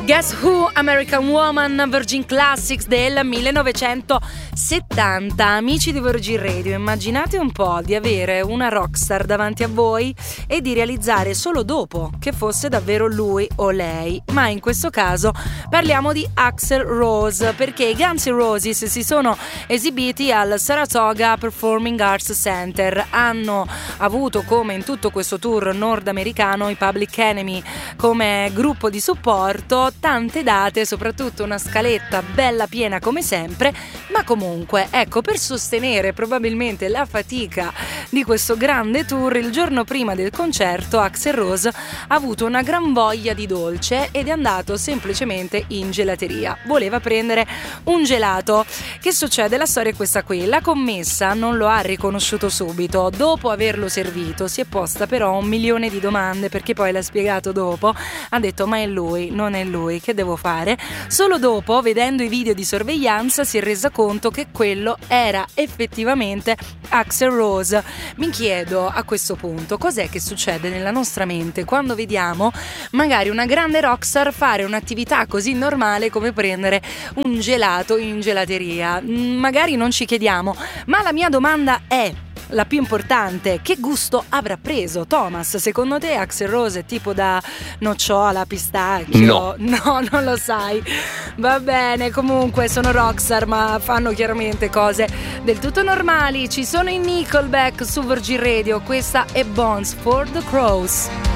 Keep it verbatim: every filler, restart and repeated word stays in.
Guess Who, American Woman, Virgin Classics del millenovecentosettanta. Amici di Virgin Radio, immaginate un po' di avere una rockstar davanti a voi e di realizzare solo dopo che fosse davvero lui o lei. Ma in questo caso parliamo di Axl Rose, perché i Guns N' Roses si sono esibiti al Saratoga Performing Arts Center. Hanno avuto, come in tutto questo tour nordamericano, i Public Enemy come gruppo di supporto, tante date, soprattutto una scaletta bella piena come sempre, ma comunque, ecco, per sostenere probabilmente la fatica di questo grande tour, il giorno prima del concerto Axl Rose ha avuto una gran voglia di dolce ed è andato semplicemente in gelateria. Voleva prendere un gelato. Che succede? La storia è questa qui: la commessa non lo ha riconosciuto subito, dopo averlo servito si è posta però un milione di domande, perché poi l'ha spiegato dopo, ha detto ma è lui, non è lui, che devo fare? Solo dopo, vedendo i video di sorveglianza, si è resa conto che quello era effettivamente Axl Rose. Mi chiedo a questo punto cos'è che succede nella nostra mente quando vediamo magari una grande rockstar fare un'attività così normale come prendere un gelato in gelateria. Magari non ci chiediamo, ma la mia domanda è la più importante: che gusto avrà preso? Thomas, secondo te Axl Rose è tipo da nocciola, pistacchio? No. No, non lo sai. Va bene, comunque sono rockstar, ma fanno chiaramente cose del tutto normali. Ci sono i Nickelback su Virgin Radio. Questa è Bones for the Crows.